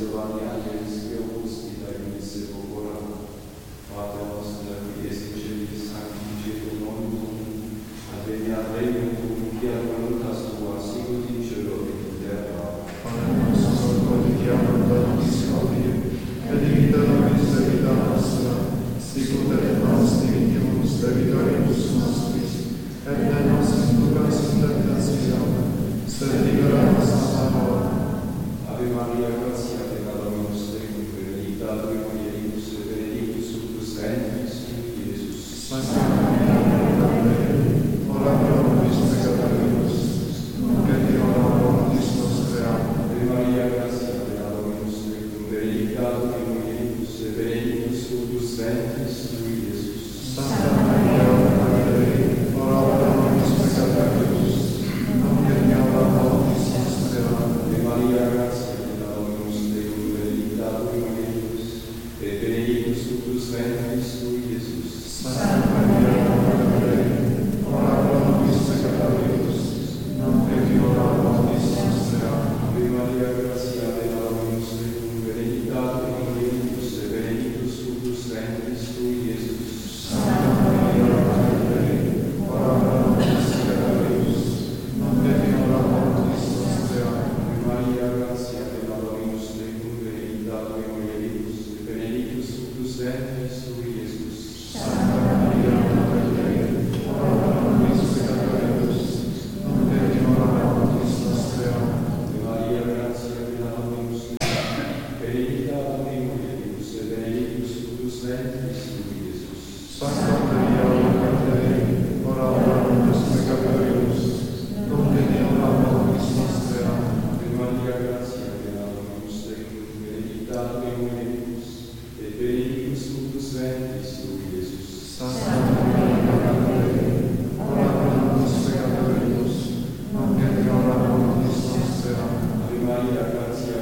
zwiastowanie anielskie obóstki tajemnicy pokora. Pater nostre, qui es in celis sanctificetur nomen tuum, adveniat regnum tuum, fiat voluntas tua, sicut in cielo et in terra. Panem nostrum quotidianum da nobis hodie, et dimitte nobis debita nostra, sicut et nos dimittimus debitoribus nostris, et ne nos inducas in tentationem, sed libera nos a malo. Ave Maria, gratia plena Dominus tecum, benedicta tui mulieribus et benedictus fructus ventris tui, Iesus. Sancta Maria, Mater Dei, ora pro nobis peccatoribus, nunc et in hora mortis nostrae. Ave Maria, gratia plena Dominus tecum, benedicta tui mulieribus et benedictus fructus ventris tui, Iesus. Sancta Maria, Mater Dei, ora pro nobis peccatoribus, nunc et in hora mortis nostrae. Ave Maria, gratia plena Dominus tecum, benedicta tui mulieribus et benedictus fructus ventris tui, Iesus. Sancta Maria, Mater Dei, ora pro nobis peccatoribus, nunc et in hora mortis nostrae. Ave Maria, gratia plena Dominus tecum, benedicta tui mulieribus et benedictus fructus ventris tui, Iesus. Sancta Maria, Mater Dei, ora pro nobis peccatoribus, nunc et in hora mortis nostrae. Ave Maria, gratia plena Dominus tecum, benedicta tui mulieribus et benedictus fructus ventris tui, Iesus. Sancta Maria, Mater Dei, ora pro nobis peccatoribus, nunc et in hora mortis nostrae. Ave Maria, gratia plena Dominus tecum, benedicta tui mulieribus et benedictus fructus ventris tui, Iesus. Sancta Maria, Mater Dei, ora pro nobis peccatoribus, nunc et in hora mortis nostrae. Ave Maria, gratia plena Dominus tecum, benedicta tui mulieribus et benedictus fructus ventris tui, Iesus. Sancta Maria, Mater Dei, ora pro nobis peccatoribus, nunc et in hora mortis nostrae. Ave Maria, gratia